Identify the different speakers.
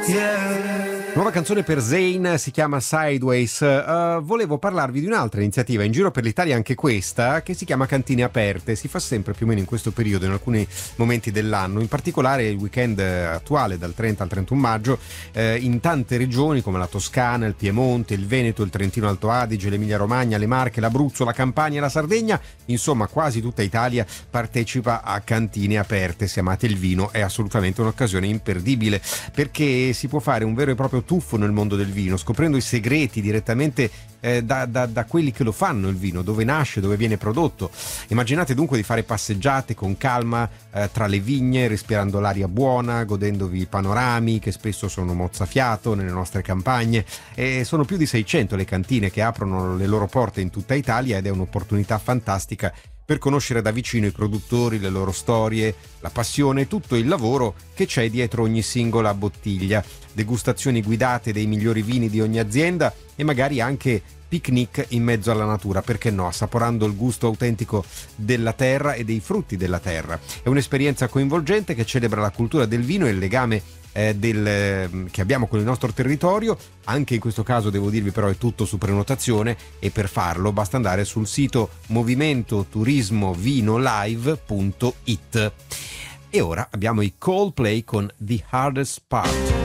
Speaker 1: Nuova canzone per Zayn, si chiama Sideways. Volevo parlarvi di un'altra iniziativa in giro per l'Italia, anche questa, che si chiama Cantine Aperte. Si fa sempre più o meno in questo periodo, in alcuni momenti dell'anno, in particolare il weekend attuale dal 30 al 31 maggio, in tante regioni come la Toscana, il Piemonte, il Veneto, il Trentino Alto Adige, l'Emilia Romagna, le Marche, l'Abruzzo, la Campania e la Sardegna. Insomma, quasi tutta Italia partecipa a Cantine Aperte. Se amate il vino è assolutamente un'occasione imperdibile, perché si può fare un vero e proprio tuffo nel mondo del vino, scoprendo i segreti direttamente da quelli che lo fanno il vino, dove nasce, dove viene prodotto. Immaginate dunque di fare passeggiate con calma tra le vigne, respirando l'aria buona, godendovi i panorami che spesso sono mozzafiato nelle nostre campagne. Sono più di 600 le cantine che aprono le loro porte in tutta Italia ed è un'opportunità fantastica per conoscere da vicino i produttori, le loro storie, la passione e tutto il lavoro che c'è dietro ogni singola bottiglia. Degustazioni guidate dei migliori vini di ogni azienda e magari anche picnic in mezzo alla natura, perché no, assaporando il gusto autentico della terra e dei frutti della terra. È un'esperienza coinvolgente che celebra la cultura del vino e il legame che abbiamo con il nostro territorio. Anche in questo caso devo dirvi però è tutto su prenotazione, e per farlo basta andare sul sito movimentoturismovinolive.it. E ora abbiamo i Coldplay con The Hardest Part.